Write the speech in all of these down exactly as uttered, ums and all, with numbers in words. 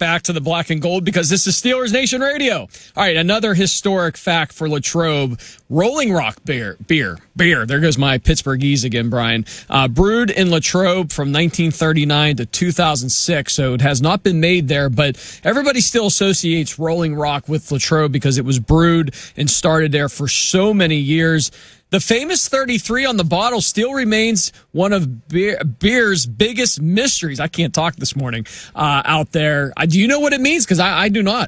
back to the black and gold because this is Steelers Nation Radio. All right, another historic fact for Latrobe. Rolling Rock beer. Beer. Beer. There goes my Pittsburghese again, Brian. Uh, brewed in Latrobe from nineteen thirty-nine to two thousand six, so it has not been made there, but everybody still associates Rolling Rock with Latrobe because it was brewed and started there for so many years. The famous thirty-three on the bottle still remains one of beer, beer's biggest mysteries. I can't talk this morning uh, out there. Uh, do you know what it means? Because I, I do not.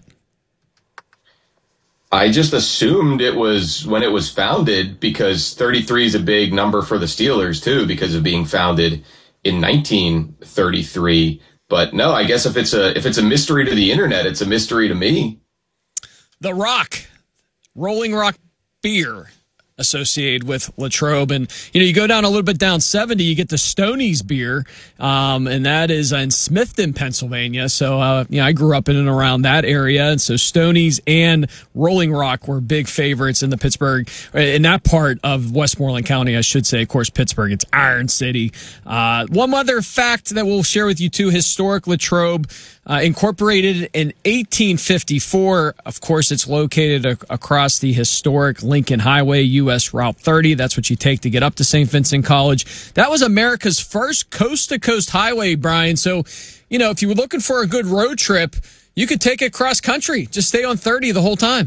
I just assumed it was when it was founded because thirty-three is a big number for the Steelers, too, because of being founded in nineteen thirty-three. But no, I guess if it's a if it's a mystery to the internet, it's a mystery to me. The Rock, Rolling Rock beer, associated with Latrobe. And, you know, you go down a little bit down seventy, you get the Stoney's beer, um, and that is in Smithton, Pennsylvania. So, uh, you know, I grew up in and around that area, and so Stoney's and Rolling Rock were big favorites in the Pittsburgh, in that part of Westmoreland County, I should say. Of course, Pittsburgh, it's Iron City. Uh, one other fact that we'll share with you, too, historic Latrobe, Uh, incorporated in eighteen fifty-four. Of course, it's located a- across the historic Lincoln Highway, U S Route thirty. That's what you take to get up to Saint Vincent College. That was America's first coast-to-coast highway, Brian. So, you know, if you were looking for a good road trip, you could take it cross-country. Just stay on thirty the whole time.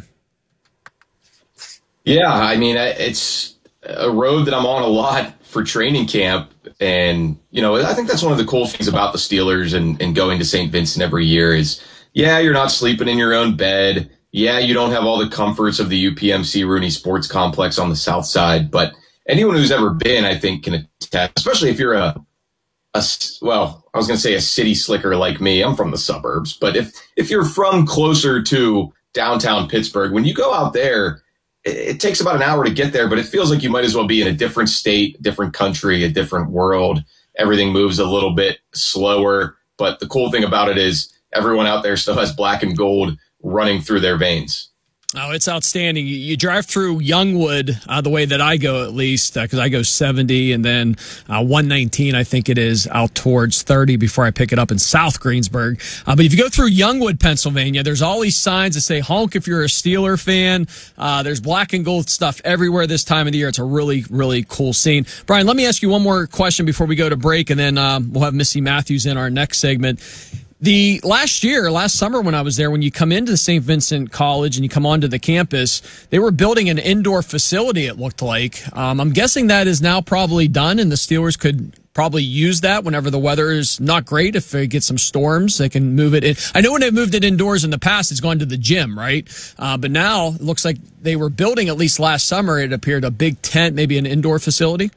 Yeah, I mean, it's a road that I'm on a lot for training camp. And, you know, I think that's one of the cool things about the Steelers and, and going to Saint Vincent every year is, yeah, you're not sleeping in your own bed. Yeah, you don't have all the comforts of the U P M C Rooney Sports Complex on the south side. But anyone who's ever been, I think, can attest, especially if you're a, a well, I was going to say a city slicker like me. I'm from the suburbs. But if, if you're from closer to downtown Pittsburgh, when you go out there, it takes about an hour to get there, but it feels like you might as well be in a different state, different country, a different world. Everything moves a little bit slower. But the cool thing about it is everyone out there still has black and gold running through their veins. Oh, it's outstanding. You, you drive through Youngwood, uh, the way that I go at least, because uh, I go seventy and then uh, one nineteen, I think it is, out towards thirty before I pick it up in South Greensburg. Uh, but if you go through Youngwood, Pennsylvania, there's all these signs that say honk if you're a Steeler fan. Uh, there's black and gold stuff everywhere this time of the year. It's a really, really cool scene. Brian, let me ask you one more question before we go to break, and then um, we'll have Missy Matthews in our next segment. The last year, last summer when I was there, when you come into Saint Vincent College and you come onto the campus, they were building an indoor facility, it looked like. Um, I'm guessing that is now probably done, and the Steelers could probably use that whenever the weather is not great. If they get some storms, they can move it in. I know when they've moved it indoors in the past, it's gone to the gym, right? Uh, but now it looks like they were building, at least last summer, it appeared a big tent, maybe an indoor facility.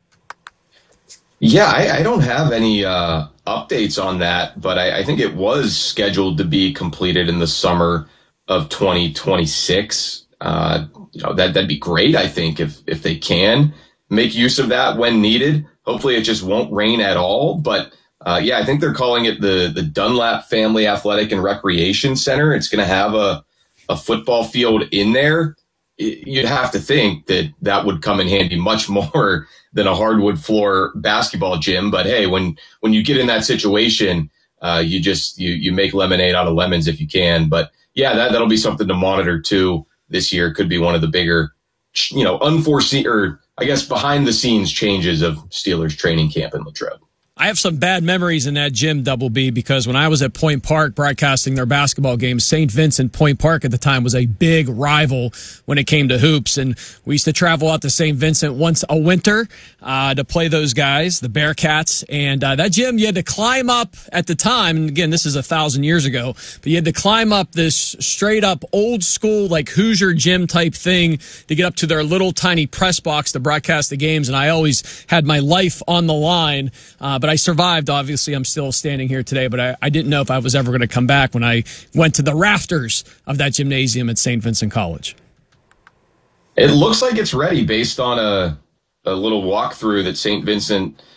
Yeah, I, I don't have any uh, updates on that, but I, I think it was scheduled to be completed in the summer of twenty twenty-six. Uh, you know, that that'd be great. I think if if they can make use of that when needed. Hopefully, it just won't rain at all. But uh, yeah, I think they're calling it the the Dunlap Family Athletic and Recreation Center. It's going to have a a football field in there. You'd have to think that that would come in handy much more than a hardwood floor basketball gym. But hey, when, when you get in that situation, uh, you just, you, you make lemonade out of lemons if you can. But yeah, that, that'll be something to monitor too this year. Could be one of the bigger, you know, unforeseen, or I guess behind the scenes changes of Steelers training camp in Latrobe. I have some bad memories in that gym, Double B, because when I was at Point Park broadcasting their basketball games, Saint Vincent, Point Park at the time was a big rival when it came to hoops. And we used to travel out to Saint Vincent once a winter uh, to play those guys, the Bearcats. And uh, that gym, you had to climb up at the time. And again, this is a thousand years ago, but you had to climb up this straight up old school, like Hoosier gym type thing to get up to their little tiny press box to broadcast the games. And I always had my life on the line. Uh, but I survived. Obviously, I'm still standing here today, but I, I didn't know if I was ever going to come back when I went to the rafters of that gymnasium at Saint Vincent College. It looks like it's ready based on a, a little walkthrough that Saint Vincent